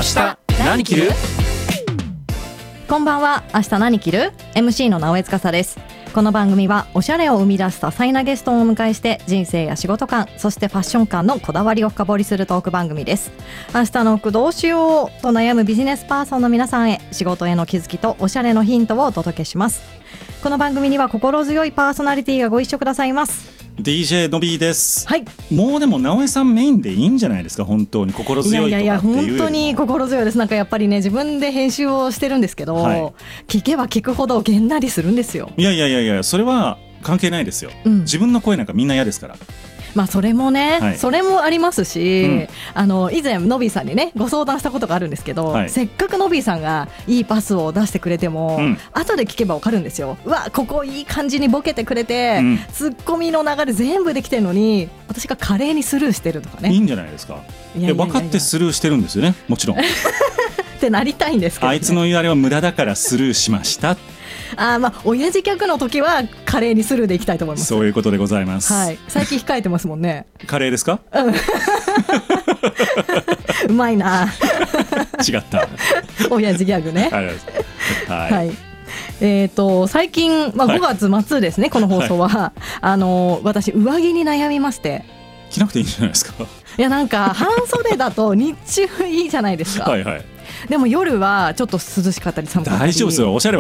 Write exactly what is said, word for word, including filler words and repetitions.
日何着る？ こんばんは。明日何着る？ エムシー の直江司です。この番組はおしゃれを生み出す多彩なゲストをお迎えして人生や仕事観、そしてファッション観のこだわりを深掘りするトーク番組です。明日の服どうしようと悩むビジネスパーソンの皆さんへ、仕事への気づきとおしゃれのヒントをお届けします。この番組には心強いパーソナリティがご一緒くださいます。 ディージェー のびーです、 はい、もうでも直江さんメインでいいんじゃないですか。本当に心強いとかっていう。いやいやいや本当に心強いです。なんかやっぱりね、自分で編集をしてるんですけど、はい、聞けば聞くほどげんなりするんですよ。 いやいやいやいや、それは関係ないですよ、うん、自分の声なんかみんな嫌ですから。 まあそれもね、はい、それもありますし、うん、あの以前のびーさんにねご相談したことがあるんですけど、はい、せっかくのびーさんがいいパスを出してくれても、うん、後で聞けば分かるんですよ。うわここいい感じにボケてくれて、うん、ツッコミの流れ全部できてるのに私が華麗にスルーしてるとかね。 いいんじゃないですか。いやいやいやいや分かってスルーしてるんですよね、もちろんってなりたいんですけど、ね、 あいつの言われは無駄だからスルーしましたあまあ親父客の時はカレーにスルーでいきたいと思います。 そういうことでございます、 はい、最近控えてますもんねカレーですか？ うんうまいな違った親父ギャグね。 はい、はいはい、 えー、と最近、まあ、ごがつ末ですね、はい、この放送は、はい、あの私上着に悩みまして。 着なくていいんじゃないですか。 いやなんか半袖だと日中いいじゃないですかはい、はい、でも夜はちょっと涼しかったり寒かったり。 大丈夫ですよ、おしゃれ